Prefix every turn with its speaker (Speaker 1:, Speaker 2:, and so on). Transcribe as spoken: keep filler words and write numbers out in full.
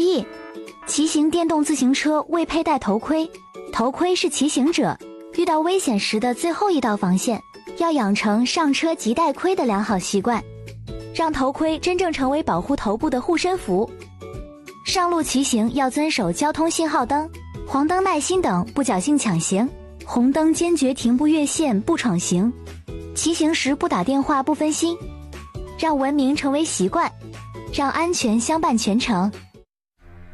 Speaker 1: 一，骑行电动自行车未佩戴头盔。头盔是骑行者遇到危险时的最后一道防线，要养成上车即戴盔的良好习惯，让头盔真正成为保护头部的护身符。上路骑行要遵守交通信号灯，黄灯耐心等，不侥幸抢行；红灯坚决停不越线，不闯行。骑行时不打电话，不分心，让文明成为习惯，让安全相伴全程。